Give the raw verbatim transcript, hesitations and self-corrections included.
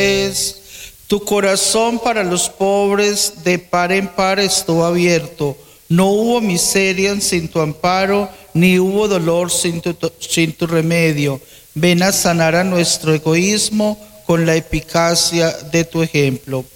Tu corazón para los pobres de par en par estuvo abierto. No hubo miseria sin tu amparo, ni hubo dolor sin tu, sin tu remedio. Ven a sanar a nuestro egoísmo con la eficacia de tu ejemplo.